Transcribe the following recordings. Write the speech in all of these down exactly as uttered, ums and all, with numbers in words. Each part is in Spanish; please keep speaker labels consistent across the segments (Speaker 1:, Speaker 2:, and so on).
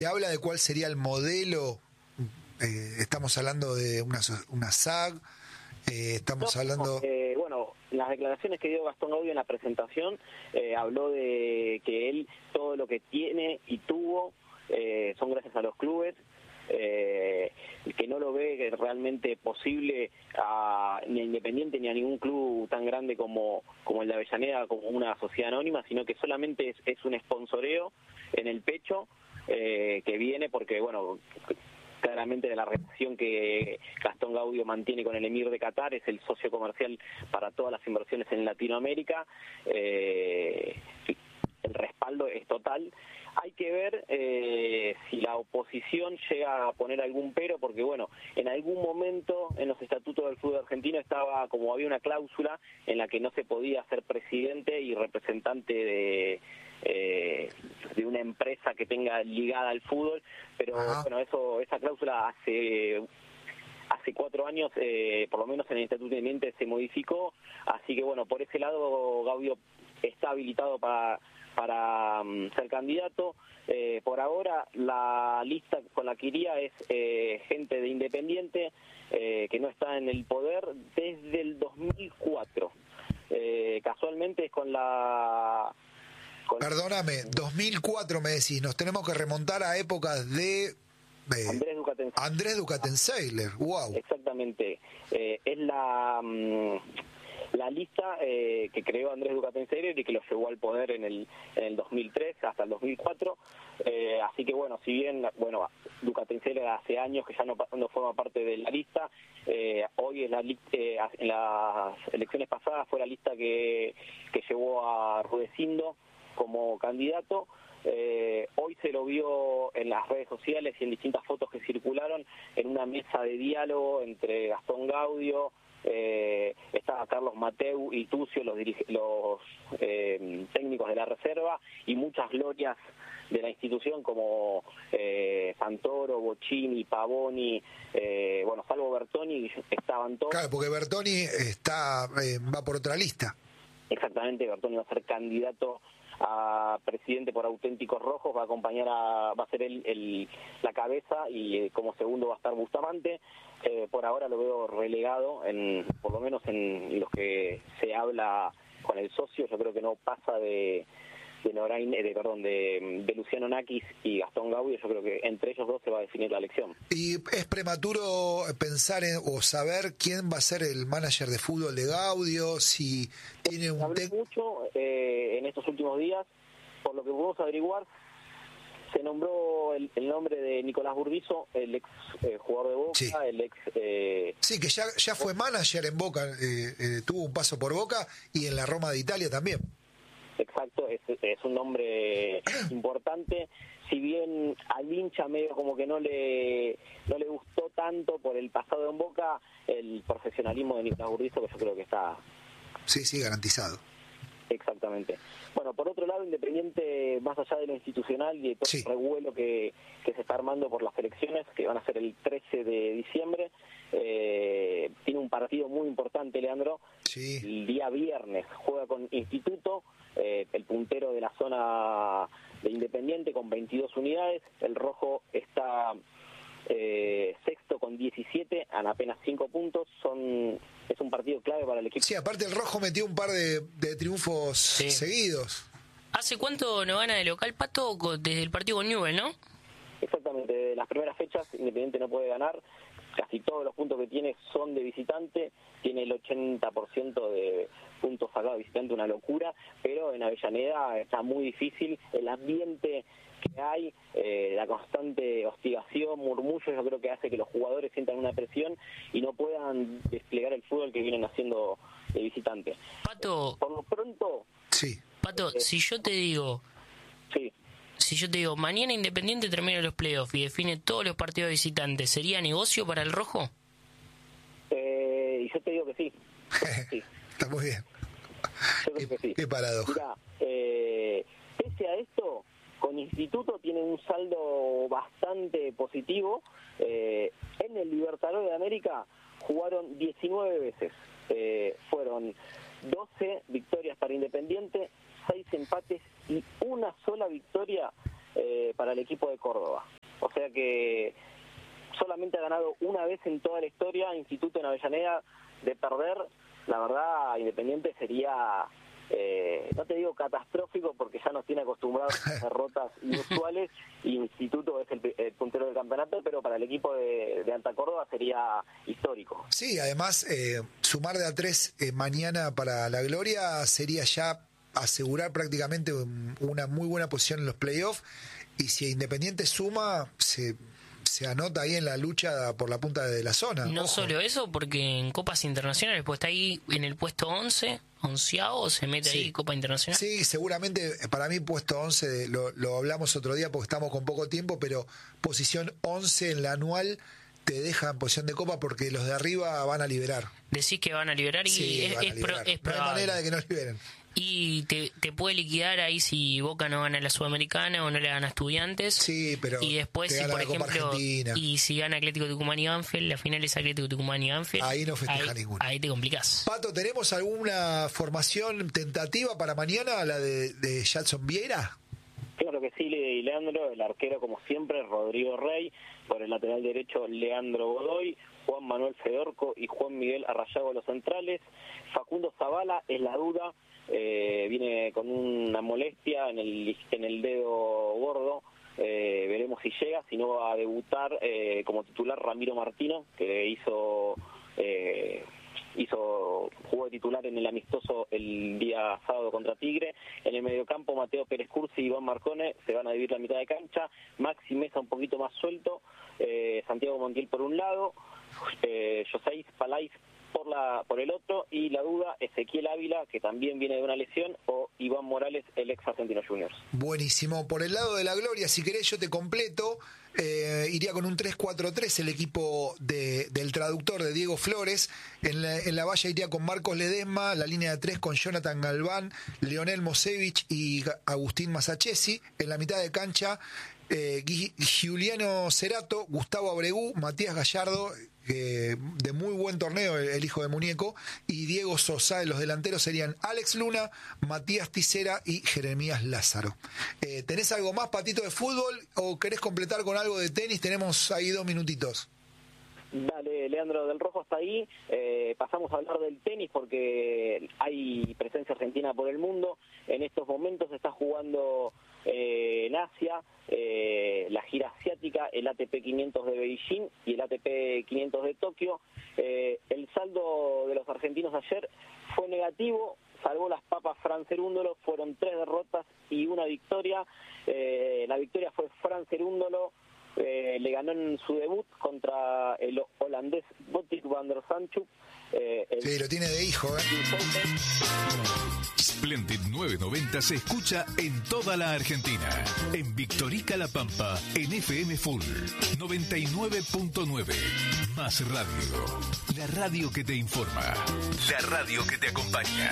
Speaker 1: ¿Se habla de cuál sería el modelo? Eh, estamos hablando de una, una S A G, eh, estamos
Speaker 2: no,
Speaker 1: hablando...
Speaker 2: Eh, bueno, las declaraciones que dio Gastón Gaudio en la presentación, eh, habló de que él todo lo que tiene y tuvo eh, son gracias a los clubes, eh, que no lo ve realmente posible a, ni a Independiente ni a ningún club tan grande como, como el de Avellaneda, como una sociedad anónima, sino que solamente es, es un sponsoreo en el pecho eh, que viene porque, bueno, claramente de la relación que Gastón Gaudio mantiene con el Emir de Qatar, es el socio comercial para todas las inversiones en Latinoamérica, eh, el respaldo es total. Hay que ver eh, si la oposición llega a poner algún pero, porque bueno, en algún momento en los estatutos del fútbol argentino estaba como había una cláusula en la que no se podía ser presidente y representante de eh, de una empresa que tenga ligada al fútbol, pero Ajá. bueno, eso esa cláusula hace hace cuatro años, eh, por lo menos en el Estatuto Independiente se modificó, así que bueno, por ese lado Gaudio está habilitado para para um, ser candidato. Eh, por ahora la lista con la que iría es eh, gente de Independiente eh, que no está en el poder desde el dos mil cuatro. Eh, casualmente es con la... Con...
Speaker 1: Perdóname, dos mil cuatro me decís, nos tenemos que remontar a épocas de... Eh,
Speaker 2: Andrés Ducatenseller.
Speaker 1: Andrés Ducatenseller, wow.
Speaker 2: Exactamente. Eh, es la... Um, la lista eh, que creó Andrés Ducatenseller y que lo llevó al poder en el en el dos mil tres hasta el dos mil cuatro, eh, así que bueno, si bien bueno Ducatenseller hace años que ya no, no forma parte de la lista, eh, hoy es la eh, en las elecciones pasadas fue la lista que, que llevó a Rudecindo como candidato. Eh, hoy se lo vio en las redes sociales y en distintas fotos que circularon en una mesa de diálogo entre Gastón Gaudio, Eh, estaba Carlos Mateu y Tucio, los, dirige, los eh, técnicos de la reserva, y muchas glorias de la institución como eh, Santoro, Bocchini, Pavoni, eh, bueno, salvo Bertoni, estaban todos.
Speaker 1: Claro, porque Bertoni está eh, va por otra lista.
Speaker 2: Exactamente, Bertoni va a ser candidato a presidente por Auténticos Rojos, va a acompañar a, va a ser él el, el, la cabeza, y eh, como segundo va a estar Bustamante. Eh, por ahora lo veo relegado, en por lo menos en los que se habla con el socio. Yo creo que no pasa de de Norain, de perdón, de, de Luciano Nakis y Gastón Gaudio. Yo creo que entre ellos dos se va a definir la elección.
Speaker 1: ¿Y es prematuro pensar en, o saber quién va a ser el manager de fútbol de Gaudio? Si tiene un...
Speaker 2: Se habló mucho eh, en estos últimos días, por lo que pudimos averiguar. Se nombró el, el nombre de Nicolás Burdizo, el ex eh, jugador de Boca, sí. el ex... Eh...
Speaker 1: Sí, que ya, ya fue manager en Boca, eh, eh, tuvo un paso por Boca y en la Roma de Italia también.
Speaker 2: Exacto, es, es un nombre importante. Si bien al hincha medio como que no le no le gustó tanto por el pasado en Boca, el profesionalismo de Nicolás Burdizo, que yo creo que está...
Speaker 1: Sí, sí, garantizado.
Speaker 2: Exactamente. Bueno, por otro lado, Independiente, más allá de lo institucional y de todo sí. el revuelo que, que se está armando por las elecciones, que van a ser el trece de diciembre, eh, tiene un partido muy importante, Leandro.
Speaker 1: Sí.
Speaker 2: El día viernes juega con Instituto, eh, el puntero de la zona de Independiente, con veintidós unidades. El Rojo está... Eh, sexto con diecisiete, en apenas cinco puntos. Son es un partido clave para el equipo.
Speaker 1: Sí, aparte el Rojo metió un par de, de triunfos sí. seguidos.
Speaker 3: ¿Hace cuánto no gana de local, Pato? Desde el partido con Newell, ¿no?
Speaker 2: Exactamente, de las primeras fechas Independiente no puede ganar. Casi todos los puntos que tiene son de visitante. Tiene el ochenta por ciento de puntos sacados de visitante, una locura. Pero en Avellaneda está muy difícil. El ambiente que hay, eh, la constante hostigación, murmullo, yo creo que hace que los jugadores sientan una presión y no puedan desplegar el fútbol que vienen haciendo de visitante.
Speaker 3: Pato,
Speaker 2: eh, por lo pronto...
Speaker 1: Sí.
Speaker 3: Pato, eh, si yo te digo...
Speaker 2: Sí.
Speaker 3: Si yo te digo, mañana Independiente termina los playoffs y define todos los partidos visitantes, ¿sería negocio para el Rojo?
Speaker 2: Eh, y yo te digo que sí.
Speaker 1: sí. Está muy bien.
Speaker 2: Yo creo que sí.
Speaker 1: Qué paradoja.
Speaker 2: Mirá, eh, pese a esto, con Instituto tiene un saldo bastante positivo. Eh, en el Libertadores de América jugaron diecinueve veces. Eh, fueron doce victorias para Independiente, seis empates y una sola victoria eh, para el equipo de Córdoba. O sea que solamente ha ganado una vez en toda la historia Instituto en Avellaneda. De perder, la verdad, Independiente sería, eh, no te digo catastrófico porque ya nos tiene acostumbrados a derrotas inusuales, y Instituto es el, el puntero del campeonato, pero para el equipo de, de Alta Córdoba sería histórico.
Speaker 1: Sí, además, eh, sumar de a tres eh, mañana para la gloria sería ya asegurar prácticamente una muy buena posición en los playoffs, y si Independiente suma, se... se anota ahí en la lucha por la punta de la zona.
Speaker 3: No
Speaker 1: Ojo.
Speaker 3: solo eso, porque en Copas Internacionales, pues está ahí en el puesto once, onceavo, se mete
Speaker 1: Sí.
Speaker 3: ahí Copa Internacional.
Speaker 1: Sí, seguramente para mí puesto once, lo, lo hablamos otro día porque estamos con poco tiempo, pero posición once en la anual te deja en posición de Copa porque los de arriba van a liberar.
Speaker 3: Decís que van a liberar y
Speaker 1: Sí,
Speaker 3: es,
Speaker 1: van a
Speaker 3: es, pro,
Speaker 1: liberar.
Speaker 3: es
Speaker 1: No hay
Speaker 3: probable.
Speaker 1: manera de que no liberen.
Speaker 3: Y te, te puede liquidar ahí si Boca no gana la Sudamericana o no le gana a Estudiantes.
Speaker 1: Sí, pero
Speaker 3: y después,
Speaker 1: te
Speaker 3: si
Speaker 1: gana
Speaker 3: por
Speaker 1: la Copa
Speaker 3: ejemplo,
Speaker 1: Argentina.
Speaker 3: y si gana Atlético Tucumán y Banfield, la final es Atlético Tucumán y Banfield.
Speaker 1: Ahí no festeja
Speaker 3: ahí,
Speaker 1: ninguno.
Speaker 3: Ahí te complicás.
Speaker 1: Pato, ¿tenemos alguna formación tentativa para mañana, la de, de Jadson Vieira?
Speaker 2: Claro que sí, y Leandro, el arquero como siempre, Rodrigo Rey, por el lateral derecho Leandro Godoy, Juan Manuel Fedorco y Juan Miguel Arrayago los centrales, Facundo Zavala es la duda, eh, viene con una molestia en el, en el dedo gordo, eh, veremos si llega, si no va a debutar eh, como titular Ramiro Martino, que hizo... Eh, hizo jugó de titular en el amistoso el día sábado contra Tigre. En el mediocampo Mateo Pérez Cursi y Iván Marcone se van a dividir la mitad de cancha, Maxi Mesa un poquito más suelto, eh, Santiago Montiel por un lado, eh, José Palais por la por el otro, y la duda Ezequiel Ávila, que también viene de una lesión, o Iván Morales, el ex Argentino Juniors.
Speaker 1: Buenísimo. Por el lado de la gloria, si querés yo te completo, eh, iría con un tres cuatro tres, el equipo de, del traductor de Diego Flores. En la, en la valla iría con Marcos Ledesma, la línea de tres con Jonathan Galván, Leonel Mosevich y Agustín Masachesi. En la mitad de cancha, eh, Giuliano Cerato, Gustavo Abregú, Matías Gallardo, eh, de muy buen torneo, el, el hijo de Muñeco, y Diego Sosa. Los delanteros serían Alex Luna, Matías Tisera y Jeremías Lázaro. Eh, ¿Tenés algo más, Patito, de fútbol, o querés completar con algo de tenis? Tenemos ahí dos minutitos.
Speaker 2: Dale, Leandro del Rojo está ahí. Eh, pasamos a hablar del tenis porque hay presencia argentina por el mundo. En estos momentos se está jugando eh, en Asia eh, la gira asiática, el A T P quinientos de Beijing y el A T P quinientos de Tokio. Eh, el saldo de los argentinos ayer fue negativo, salvó las papas Fran Cerúndolo, fueron tres derrotas y una victoria. Eh, la victoria fue Fran Cerúndolo. Eh, le ganó en su debut contra el holandés Botic van der Sandschulp. Eh,
Speaker 1: sí, lo tiene de hijo, ¿eh?
Speaker 4: Splendid novecientos noventa se escucha en toda la Argentina. En Victorica La Pampa, en F M Full noventa y nueve punto nueve. Más radio. La radio que te informa. La radio que te acompaña.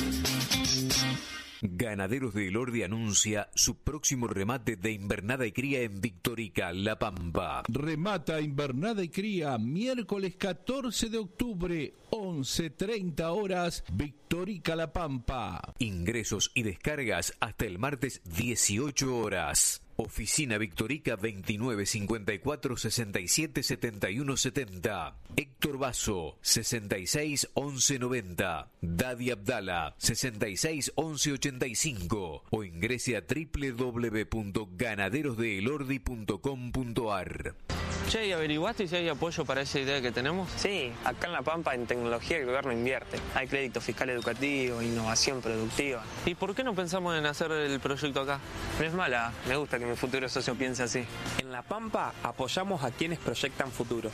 Speaker 5: Ganaderos de Elordi anuncia su próximo remate de invernada y cría en Victorica, La Pampa.
Speaker 6: Remata invernada y cría miércoles catorce de octubre, once treinta horas, Victorica, La Pampa.
Speaker 5: Ingresos y descargas hasta el martes dieciocho horas. Oficina Victorica veintinueve cincuenta y cuatro sesenta y siete setenta y uno setenta. Héctor Basso sesenta y seis once noventa. Dadi Abdala sesenta y seis once ochenta y cinco. O ingrese a doble u doble u doble u punto ganaderos de elordi punto com punto a r.
Speaker 7: Che, ¿y averiguaste si hay apoyo para esa idea que tenemos?
Speaker 8: Sí, acá en La Pampa en tecnología el gobierno invierte. Hay crédito fiscal educativo, innovación productiva.
Speaker 7: ¿Y por qué no pensamos en hacer el proyecto acá?
Speaker 8: No es mala, me gusta que mi futuro socio piense así.
Speaker 9: En La Pampa apoyamos a quienes proyectan futuro.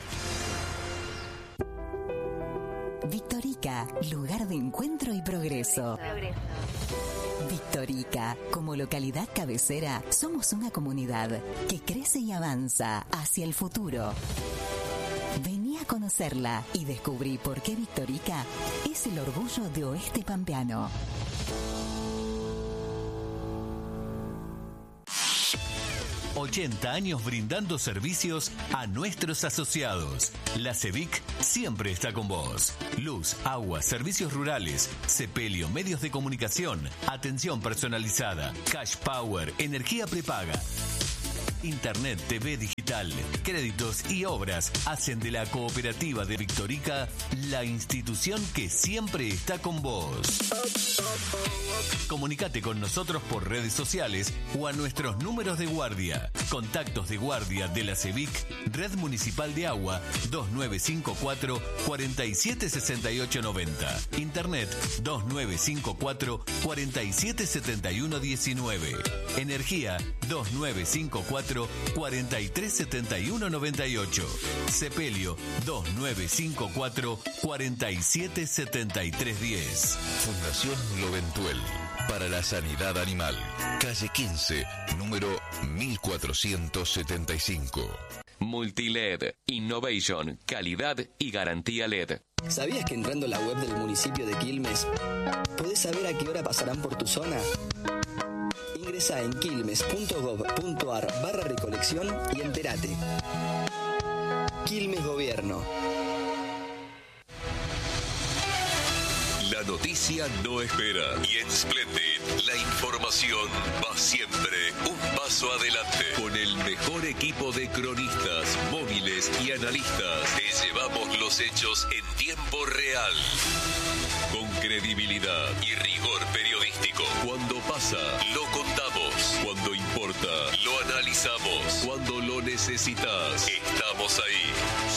Speaker 10: Victorica, lugar de encuentro y progreso. progreso. Victorica, como localidad cabecera, somos una comunidad que crece y avanza hacia el futuro. Vení a conocerla y descubrí por qué Victorica es el orgullo de Oeste Pampeano.
Speaker 11: ochenta años brindando servicios a nuestros asociados. La CEVIC siempre está con vos. Luz, agua, servicios rurales, sepelio, medios de comunicación, atención personalizada, cash power, energía prepaga. Internet, T V digital, créditos y obras hacen de la cooperativa de Victorica la institución que siempre está con vos. Comunicate con nosotros por redes sociales o a nuestros números de guardia. Contactos de guardia de la CEVIC, Red Municipal de Agua, dos nueve cinco cuatro, cuatro siete seis ocho nueve cero. Internet, dos nueve cinco cuatro, cuatro siete siete uno uno nueve. Energía, dos nueve cinco cuatro, cuatro tres siete uno nueve ocho. Sepelio, dos nueve cinco cuatro, cuatro siete siete tres uno cero.
Speaker 12: Fundación Loventuel para la Sanidad Animal. Calle quince, número mil cuatrocientos setenta y cinco.
Speaker 13: Multiled, Innovation, calidad y garantía L E D.
Speaker 14: ¿Sabías que entrando a la web del municipio de Quilmes podés saber a qué hora pasarán por tu zona? Ingresa en quilmes punto gob punto ar barra recolección y entérate. Quilmes Gobierno.
Speaker 15: La noticia no espera y en Splendid la información va siempre un paso adelante. Con el mejor equipo de cronistas, móviles y analistas te llevamos los hechos en tiempo real. Con credibilidad y rigor periodístico. Cuando pasa, lo contamos. Cuando importa, lo analizamos. Cuando lo necesitas, estamos ahí.